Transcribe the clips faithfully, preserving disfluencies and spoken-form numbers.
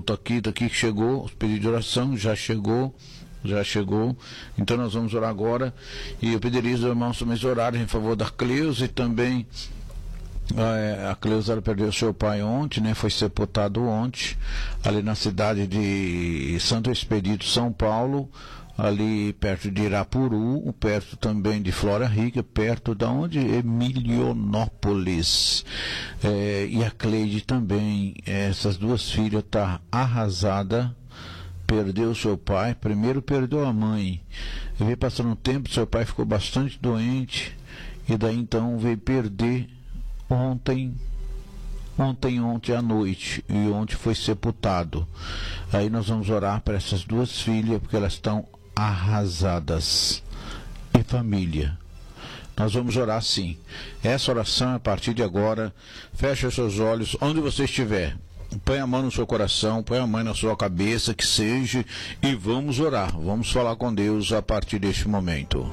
tá aqui, tá aqui que chegou, o pedido de oração já chegou, já chegou, então nós vamos orar agora, e eu pediria aos irmãos também orarem em favor da Cleusa, e também a Cleusa perdeu seu pai ontem, né? Foi sepultado ontem, ali na cidade de Santo Expedito, São Paulo, ali perto de Irapuru, perto também de Flora Rica, perto da onde? Emilionópolis. É, e a Cleide também, essas duas filhas tá arrasada, perdeu seu pai, primeiro perdeu a mãe, veio passando um tempo, seu pai ficou bastante doente, e daí então veio perder ontem, ontem, ontem à noite, e ontem foi sepultado. Aí nós vamos orar para essas duas filhas, porque elas estão arrasadas. E família, nós vamos orar sim. Essa oração, a partir de agora, feche os seus olhos, onde você estiver, põe a mão no seu coração, põe a mão na sua cabeça, que seja, e vamos orar, vamos falar com Deus a partir deste momento.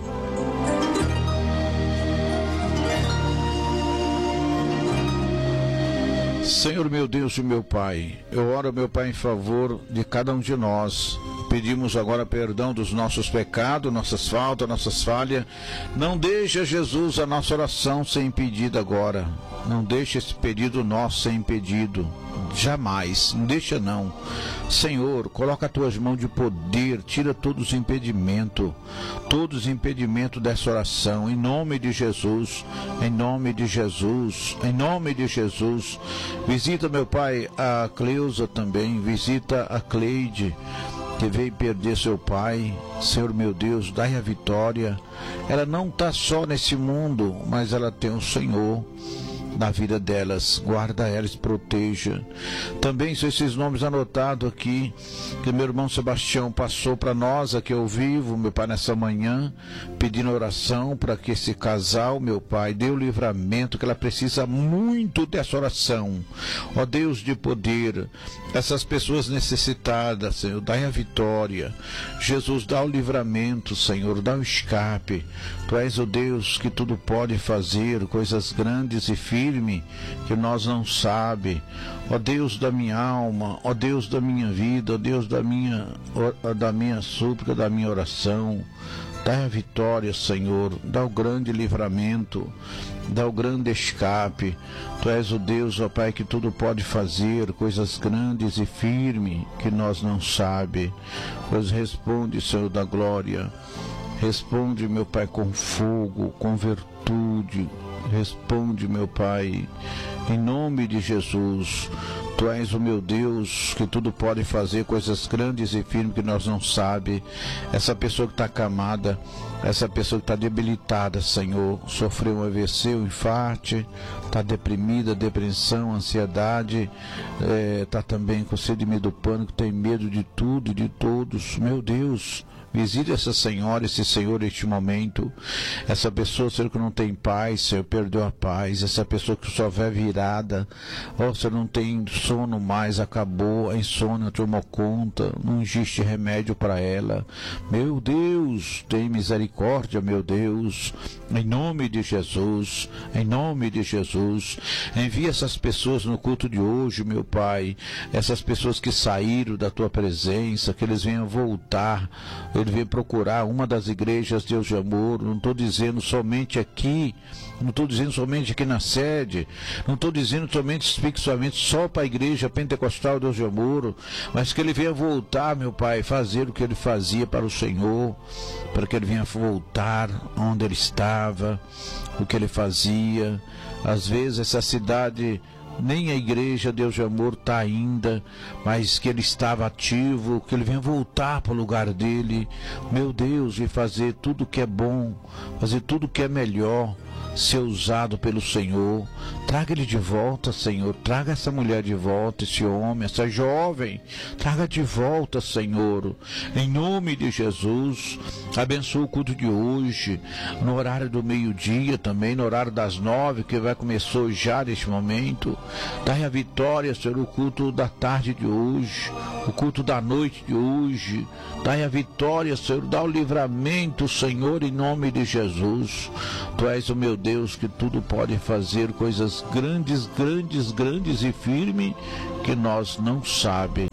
Senhor meu Deus e meu Pai, eu oro, meu Pai, em favor de cada um de nós. Pedimos agora perdão dos nossos pecados, nossas faltas, nossas falhas. Não deixa, Jesus, a nossa oração ser impedida agora. Não deixa esse pedido nosso ser impedido. Jamais, não deixa não. Senhor, coloca as tuas mãos de poder, tira todos os impedimentos, todos os impedimentos dessa oração, em nome de Jesus, em nome de Jesus, em nome de Jesus. Visita, meu Pai, a Cleusa também, visita a Cleide, que veio perder seu pai. Senhor meu Deus, dai a vitória. Ela não está só nesse mundo, mas ela tem o Senhor na vida delas. Guarda elas, proteja. Também são esses nomes anotados aqui, que meu irmão Sebastião passou para nós aqui ao vivo, meu Pai, nessa manhã, pedindo oração para que esse casal, meu Pai, dê o livramento, que ela precisa muito dessa oração. Ó Deus de poder, essas pessoas necessitadas, Senhor, dai a vitória. Jesus, dá o livramento, Senhor, dá o escape. Tu és o Deus que tudo pode fazer, coisas grandes e firmes que nós não sabe. Ó Deus da minha alma, ó Deus da minha vida, ó Deus da minha, da minha súplica, da minha oração, dá a vitória, Senhor, dá o grande livramento, dá o grande escape. Tu és o Deus, ó Pai, que tudo pode fazer, coisas grandes e firmes que nós não sabe. Pois responde, Senhor da glória, responde, meu Pai, com fogo, com virtude. Responde, meu Pai, em nome de Jesus. Tu és o meu Deus, que tudo pode fazer, coisas grandes e firmes que nós não sabe. Essa pessoa que está acamada, essa pessoa que está debilitada, Senhor, sofreu um A V C, um infarto, está deprimida, depressão, ansiedade, está é, também com sede do pânico, tem medo de tudo e de todos. Meu Deus, visite essa senhora, esse senhor neste momento. Essa pessoa, Senhor, que não tem paz, Senhor, perdeu a paz. Essa pessoa que só vê virada, ó, Senhor, não tem sono mais, acabou, a insônia tomou conta, não existe remédio para ela. Meu Deus, tem misericórdia, meu Deus, em nome de Jesus, em nome de Jesus. Envia essas pessoas no culto de hoje, meu Pai, essas pessoas que saíram da tua presença, que eles venham voltar. Ele veio procurar uma das igrejas, Deus de amor. Não estou dizendo somente aqui, não estou dizendo somente aqui na sede, não estou dizendo somente especificamente só para a igreja pentecostal, Deus de amor, mas que ele venha voltar, meu Pai, fazer o que ele fazia para o Senhor, para que ele venha voltar onde ele estava, o que ele fazia. Às vezes essa cidade, nem a igreja, Deus de amor, está ainda, mas que ele estava ativo, que ele venha voltar para o lugar dele, meu Deus, e fazer tudo que é bom, fazer tudo que é melhor, ser usado pelo Senhor. Traga ele de volta, Senhor, traga essa mulher de volta, esse homem, essa jovem, traga de volta, Senhor, em nome de Jesus. Abençoa o culto de hoje, no horário do meio-dia também, no horário das nove, que vai começar já neste momento. Dai a vitória, Senhor, o culto da tarde de hoje, o culto da noite de hoje. Dai a vitória, Senhor, dá o livramento, Senhor, em nome de Jesus. Tu és o meu Deus, que tudo pode fazer, coisas grandes, grandes, grandes e firmes que nós não sabe.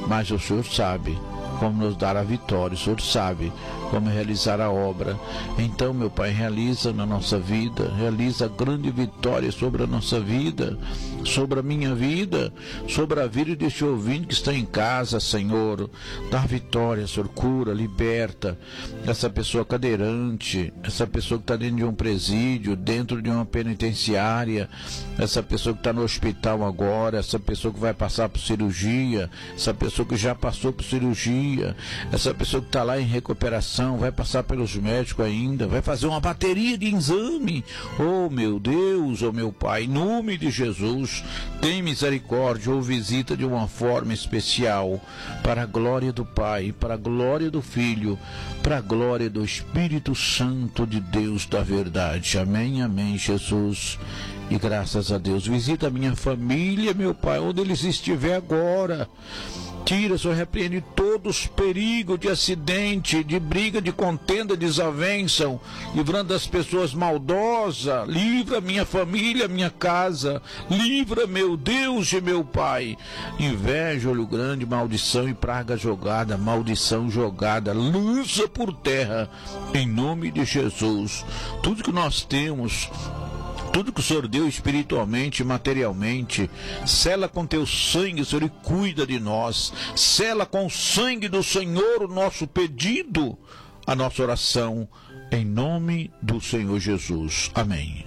mas o Senhor sabe como nos dar a vitória, o Senhor sabe como realizar a obra. Então, meu Pai, realiza na nossa vida, realiza a grande vitória sobre a nossa vida, sobre a minha vida, sobre a vida deste ouvinte que está em casa, Senhor. Dá vitória, Senhor, cura, liberta essa pessoa cadeirante, essa pessoa que está dentro de um presídio, dentro de uma penitenciária, essa pessoa que está no hospital agora, essa pessoa que vai passar por cirurgia, essa pessoa que já passou por cirurgia, essa pessoa que está lá em recuperação, vai passar pelos médicos ainda, vai fazer uma bateria de exame. Oh, meu Deus, oh, meu Pai, em nome de Jesus, tem misericórdia ou visita de uma forma especial, para a glória do Pai, para a glória do Filho, para a glória do Espírito Santo de Deus da verdade. Amém, amém, Jesus. E graças a Deus, visita a minha família, meu Pai, onde eles estiver agora. Tira, Senhor, repreende todos os perigos de acidente, de briga, de contenda, de desavença, livrando as pessoas maldosas. Livra minha família, minha casa. Livra, meu Deus e meu Pai. Inveja, olho grande, maldição e praga jogada, maldição jogada, lança por terra, em nome de Jesus. Tudo que nós temos, tudo que o Senhor deu espiritualmente, materialmente, sela com teu sangue, Senhor, e cuida de nós. Sela com o sangue do Senhor o nosso pedido, a nossa oração, em nome do Senhor Jesus. Amém.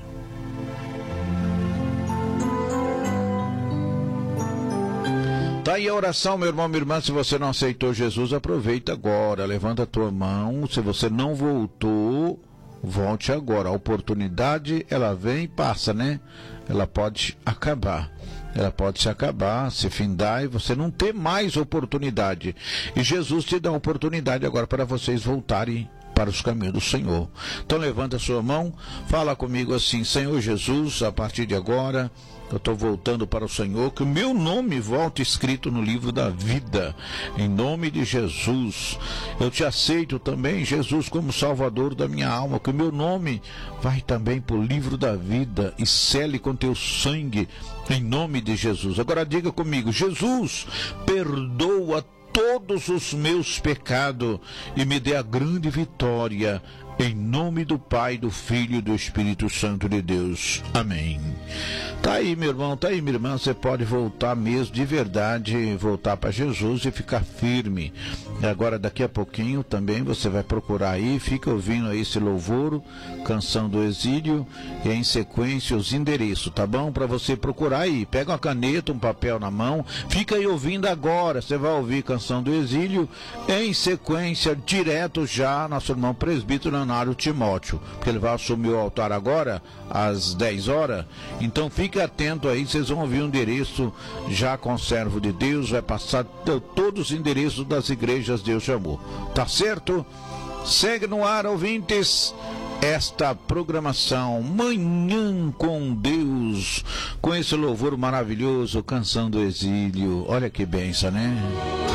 Tá aí a oração, meu irmão, minha irmã. Se você não aceitou Jesus, aproveita agora. Levanta a tua mão. Se você não voltou, volte agora. A oportunidade, ela vem e passa, né? Ela pode acabar. Ela pode se acabar, se findar e você não ter mais oportunidade. E Jesus te dá a oportunidade agora para vocês voltarem para os caminhos do Senhor. Então levanta a sua mão, fala comigo assim: Senhor Jesus, a partir de agora eu estou voltando para o Senhor, que o meu nome volte escrito no livro da vida, em nome de Jesus. Eu te aceito também, Jesus, como Salvador da minha alma, que o meu nome vai também para o livro da vida e cele com teu sangue, em nome de Jesus. Agora diga comigo: Jesus, perdoa todos os meus pecados e me dê a grande vitória, em nome do Pai, do Filho e do Espírito Santo de Deus. Amém. Tá aí, meu irmão, tá aí, minha irmã, você pode voltar mesmo, de verdade, voltar para Jesus e ficar firme. E agora, daqui a pouquinho, também você vai procurar aí, fica ouvindo aí esse louvor, Canção do Exílio, e em sequência os endereços, tá bom? Para você procurar aí, pega uma caneta, um papel na mão, fica aí ouvindo agora, você vai ouvir Canção do Exílio, em sequência, direto já, nosso irmão presbítero Leonardo Timóteo, porque ele vai assumir o altar agora, às dez horas, então fique atento aí, vocês vão ouvir o endereço já com o servo de Deus, vai passar todos os endereços das igrejas Deus chamou, tá certo? Segue no ar, ouvintes, esta programação Manhã com Deus, com esse louvor maravilhoso, Canção do Exílio. Olha que bênção, né?